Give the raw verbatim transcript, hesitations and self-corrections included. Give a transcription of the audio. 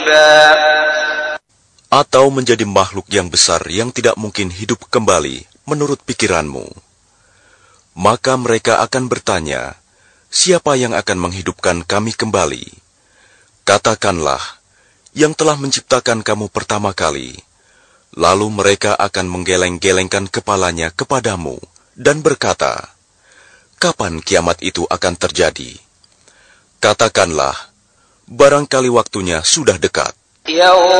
Atau menjadi makhluk yang besar yang tidak mungkin hidup kembali menurut pikiranmu. Maka mereka akan bertanya, siapa yang akan menghidupkan kami kembali? Katakanlah, yang telah menciptakan kamu pertama kali. Lalu mereka akan menggeleng-gelengkan kepalanya kepadamu dan berkata, kapan kiamat itu akan terjadi? Katakanlah, barangkali waktunya sudah dekat.